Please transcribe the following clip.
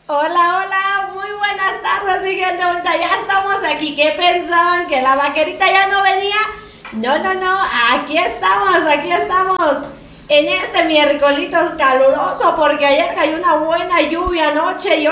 Hola, hola, muy buenas tardes, mi gente bonita. Ya estamos aquí. ¿Qué pensaban? ¿Que la vaquerita ya no venía? No, no, no. Aquí estamos, aquí estamos. En este miércolito caluroso, porque ayer cayó una buena lluvia anoche y